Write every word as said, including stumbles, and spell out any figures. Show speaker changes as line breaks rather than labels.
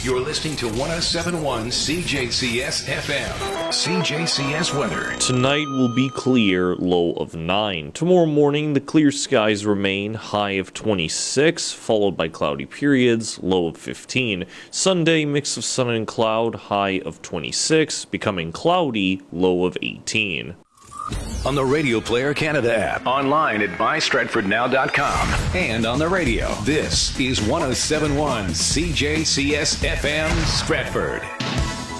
You're listening to one oh seven point one C J C S F M. C J C S weather.
Tonight will be clear, low of nine. Tomorrow morning, the clear skies remain, high of twenty-six, followed by cloudy periods, low of fifteen. Sunday, mix of sun and cloud, high of twenty-six, becoming cloudy, low of eighteen.
On the Radio Player Canada app, online at buy stratford now dot com, and on the radio. This is one oh seven point one C J C S F M Stratford.